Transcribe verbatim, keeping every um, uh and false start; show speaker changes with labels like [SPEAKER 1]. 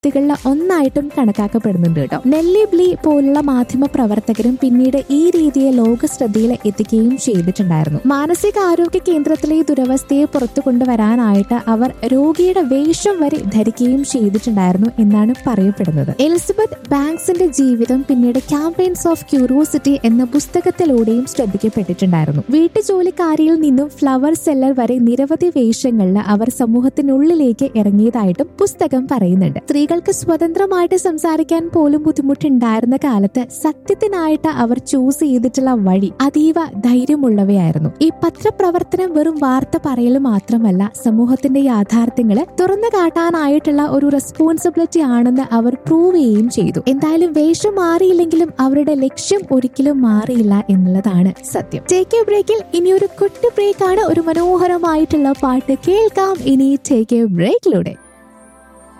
[SPEAKER 1] വ്യക്തികളിൽ ഒന്നായിട്ടും കണക്കാക്കപ്പെടുന്നുണ്ട് കേട്ടോ. നെല്ലി ബ്ലി പോലുള്ള മാധ്യമ പ്രവർത്തകരും പിന്നീട് ഈ രീതിയെ ലോക ശ്രദ്ധയിൽ എത്തിക്കുകയും ചെയ്തിട്ടുണ്ടായിരുന്നു. മാനസികാരോഗ്യ കേന്ദ്രത്തിലെ ഈ ദുരവസ്ഥയെ പുറത്തു കൊണ്ടുവരാനായിട്ട് അവർ രോഗിയുടെ വേഷം വരെ ധരിക്കുകയും ചെയ്തിട്ടുണ്ടായിരുന്നു എന്നാണ് പറയപ്പെടുന്നത്. എലിസബത്ത് ബാങ്ക്സിന്റെ ജീവിതം പിന്നീട് ക്യാമ്പയിൻസ് ഓഫ് ക്യൂരിയോസിറ്റി എന്ന പുസ്തകത്തിലൂടെയും ശ്രദ്ധിക്കപ്പെട്ടിട്ടുണ്ടായിരുന്നു. വീട്ടുജോലിക്കാരിയിൽ നിന്നും ഫ്ലവർ സെല്ലർ വരെ നിരവധി വേഷങ്ങളിൽ അവർ സമൂഹത്തിനുള്ളിലേക്ക് ഇറങ്ങിയതായിട്ടും പുസ്തകം പറയുന്നുണ്ട്. സ്ത്രീകൾക്ക് സ്വതന്ത്രമായിട്ട് സംസാരിക്കാൻ പോലും ബുദ്ധിമുട്ടുണ്ടായിരുന്ന കാലത്ത് സത്യത്തിനായിട്ട് അവർ ചൂസ് ചെയ്തിട്ടുള്ള വഴി അതീവ ധൈര്യമുള്ളവയായിരുന്നു. ഈ പത്രപ്രവർത്തനം വെറും വാർത്ത പറയൽ മാത്രമല്ല, സമൂഹത്തിന്റെ യാഥാർത്ഥ്യങ്ങള് തുറന്നു കാട്ടാനായിട്ടുള്ള ഒരു റെസ്പോൺസിബിലിറ്റി ആണെന്ന് അവർ പ്രൂവ് ചെയ്യുകയും ചെയ്തു. എന്തായാലും വേഷം മാറിയില്ലെങ്കിലും അവരുടെ ലക്ഷ്യം ഒരിക്കലും മാറിയില്ല എന്നുള്ളതാണ് സത്യം. ടേക്ക് എ ബ്രേക്കിൽ ഇനിയൊരു കുട്ടി ബ്രേക്കാണ്. ഒരു മനോഹരമായിട്ടുള്ള പാട്ട് കേൾക്കാം ഇനി ടേക്ക് എ ബ്രേക്കിലൂടെ.